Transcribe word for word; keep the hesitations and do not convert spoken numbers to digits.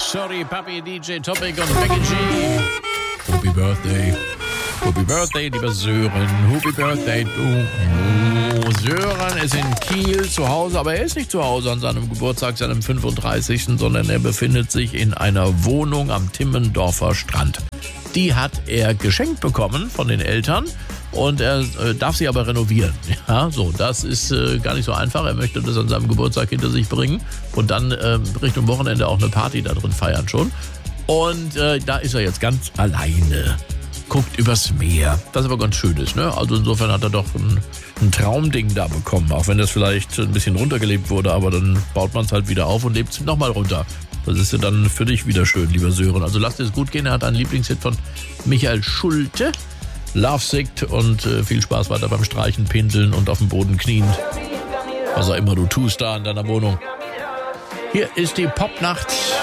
Sorry, Papi, D J Topic und Becky G. Happy Birthday. Happy Birthday, lieber Sören. Happy Birthday, du. Oh, Sören ist in Kiel zu Hause, aber er ist nicht zu Hause an seinem Geburtstag, seinem fünfunddreißigsten, sondern er befindet sich in einer Wohnung am Timmendorfer Strand. Die hat er geschenkt bekommen von den Eltern und er äh, darf sie aber renovieren. Ja, so, das ist äh, gar nicht so einfach. Er möchte das an seinem Geburtstag hinter sich bringen und dann äh, Richtung Wochenende auch eine Party da drin feiern schon. Und äh, da ist er jetzt ganz alleine. Guckt übers Meer. Das aber ganz schön ist, ne? Also insofern hat er doch ein, ein Traumding da bekommen. Auch wenn das vielleicht ein bisschen runtergelebt wurde, aber dann baut man es halt wieder auf und lebt es nochmal runter. Das ist ja dann für dich wieder schön, lieber Sören. Also lasst es gut gehen. Er hat einen Lieblingshit von Michael Schulte. Lovesick und äh, viel Spaß weiter beim Streichen, Pinseln und auf dem Boden knien. Was auch immer du tust da in deiner Wohnung. Hier ist die Popnacht.